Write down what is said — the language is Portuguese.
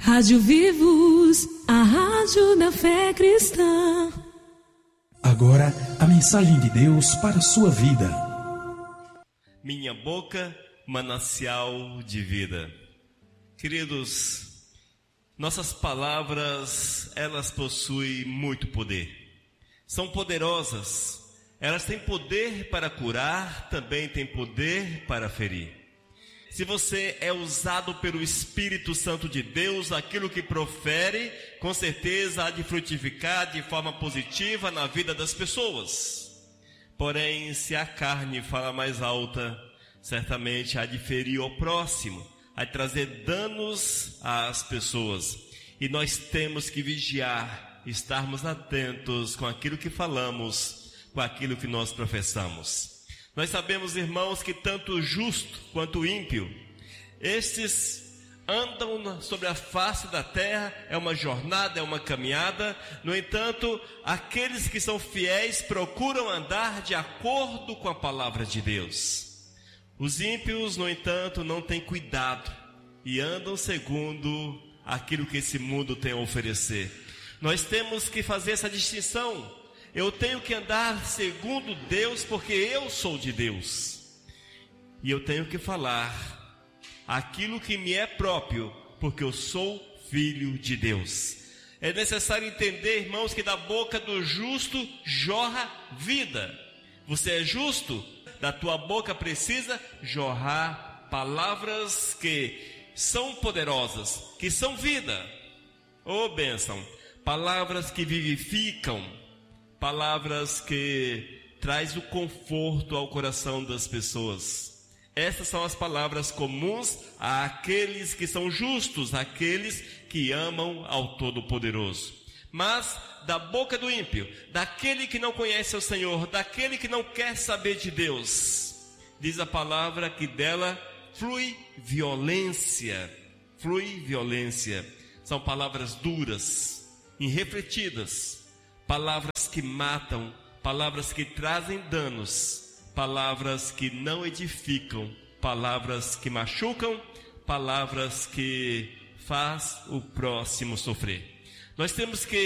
Rádio Vivos, a rádio da fé cristã. Agora, a mensagem de Deus para a sua vida. Minha boca, manancial de vida. Queridos, nossas palavras, elas possuem muito poder. São poderosas. Elas têm poder para curar, também têm poder para ferir. Se você é usado pelo Espírito Santo de Deus, aquilo que profere, com certeza há de frutificar de forma positiva na vida das pessoas. Porém, se a carne fala mais alta, certamente há de ferir ao próximo, há de trazer danos às pessoas. E nós temos que vigiar, estarmos atentos com aquilo que falamos, com aquilo que nós professamos. Nós sabemos, irmãos, que tanto o justo quanto o ímpio, estes andam sobre a face da terra, é uma jornada, é uma caminhada. No entanto, aqueles que são fiéis procuram andar de acordo com a palavra de Deus. Os ímpios, no entanto, não têm cuidado e andam segundo aquilo que esse mundo tem a oferecer. Nós temos que fazer essa distinção. Eu tenho que andar segundo Deus porque eu sou de Deus. E eu tenho que falar aquilo que me é próprio porque eu sou filho de Deus. É necessário entender, irmãos, que da boca do justo jorra vida. Você é justo? Da tua boca precisa jorrar palavras que são poderosas, que são vida. Oh, bênção! Palavras que vivificam. Palavras que traz o conforto ao coração das pessoas. Essas são as palavras comuns àqueles que são justos, àqueles que amam ao Todo-Poderoso. Mas da boca do ímpio, daquele que não conhece o Senhor, daquele que não quer saber de Deus, diz a palavra que dela flui violência. Flui violência. São palavras duras, irrefletidas. Palavras que matam, palavras que trazem danos, palavras que não edificam, palavras que machucam, palavras que faz o próximo sofrer. Nós temos que